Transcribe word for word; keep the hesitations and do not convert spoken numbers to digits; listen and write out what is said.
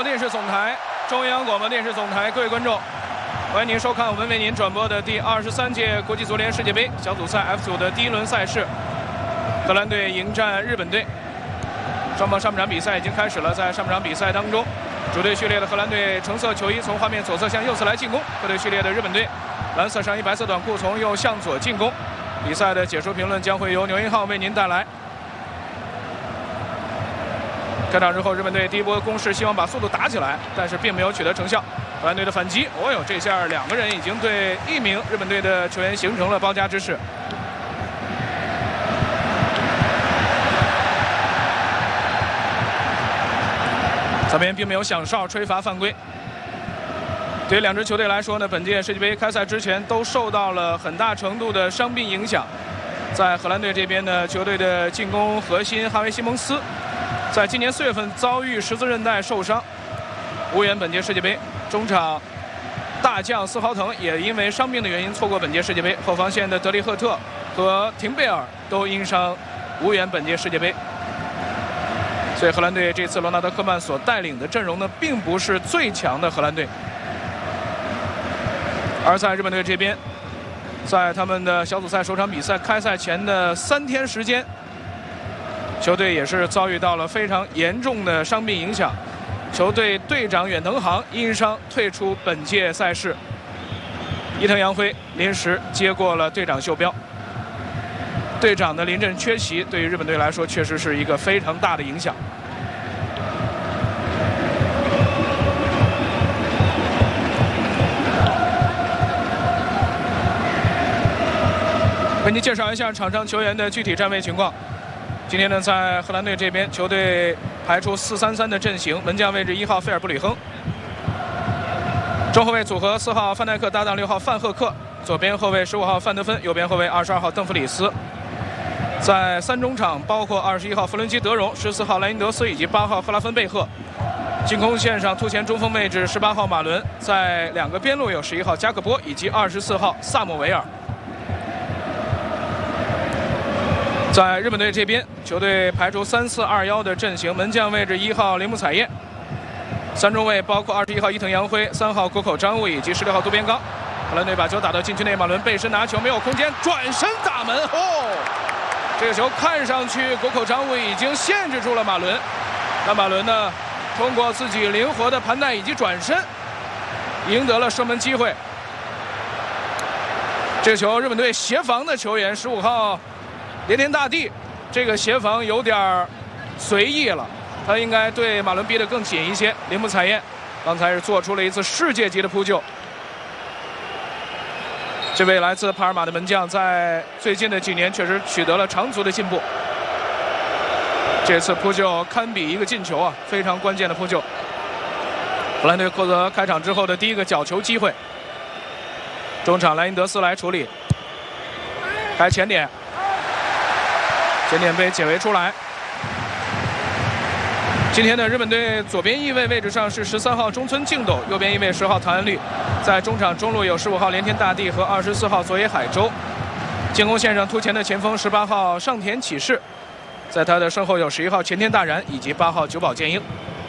播电视总台、中央广播电视总台，各位观众，欢迎您收看我们为您转播的第二十三届国际足联世界杯小组赛 F 组的第一轮赛事，荷兰队迎战日本队。双方上半场比赛已经开始了，在上半场比赛当中，主队序列的荷兰队橙色球衣从画面左侧向右侧来进攻，客队序列的日本队蓝色上衣白色短裤从右向左进攻。比赛的解说评论将会由牛一浩为您带来。开场之后，日本队第一波攻势希望把速度打起来，但是并没有取得成效。荷兰队的反击，哦呦，这下两个人已经对一名日本队的球员形成了包夹之势。这边并没有响哨吹罚犯规。对于两支球队来说呢，本届世界杯开赛之前都受到了很大程度的伤病影响。在荷兰队这边呢，球队的进攻核心哈维·西蒙斯在今年四月份遭遇十字韧带受伤，无缘本届世界杯。中场大将斯豪滕也因为伤病的原因错过本届世界杯。后防线的德里赫特和廷贝尔都因伤无缘本届世界杯。所以荷兰队这次罗纳德·科曼所带领的阵容呢，并不是最强的荷兰队。而在日本队这边，在他们的小组赛首场比赛开赛前的三天时间，球队也是遭遇到了非常严重的伤病影响。球队队长远藤航因伤退出本届赛事，伊藤洋辉临时接过了队长袖标。队长的临阵缺席，对于日本队来说确实是一个非常大的影响。为您介绍一下场上球员的具体站位情况。今天呢，在荷兰队这边，球队排出四三三的阵型，门将位置一号费尔布里亨，中后卫组合四号范戴克搭档六号范赫克，左边后卫十五号范德芬，右边后卫二十二号邓弗里斯。在三中场包括二十一号弗伦基德容、十四号莱因德斯以及八号赫拉芬贝赫。进攻线上突前中锋位置十八号马伦，在两个边路有十一号加克波以及二十四号萨姆维尔。在日本队这边，球队排出三四二一的阵型，门将位置一号铃木彩彦，三中卫包括二十一号伊藤洋辉、三号谷口彰悟以及十六号渡边刚。荷兰队把球打到禁区内，马伦背身拿球，没有空间，转身打门。哦，这个球看上去谷口彰悟已经限制住了马伦，那马伦呢，通过自己灵活的盘带以及转身，赢得了射门机会。这个球日本队协防的球员十五号连田大地，这个协防有点随意了，他应该对马伦逼得更紧一些。铃木彩彦刚才是做出了一次世界级的扑救。这位来自帕尔马的门将在最近的几年确实取得了长足的进步，这次扑救堪比一个进球啊，非常关键的扑救。荷兰队获得开场之后的第一个角球机会，中场莱因德斯来处理，开前点，前点被解围出来。今天的日本队左边翼位位置上是十三号中村敬斗，右边翼位十号唐安绿，在中场中路有十五号连田大地和二十四号佐野海洲。进攻线上突前的前锋十八号上田启士，在他的身后有十一号前田大然以及八号久保建英。